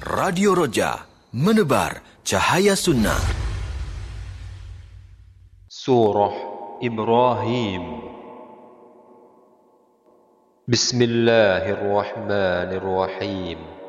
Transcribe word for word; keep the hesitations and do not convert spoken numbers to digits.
Radio Roja, menebar cahaya sunnah. Surah Ibrahim. Bismillahirrahmanirrahim.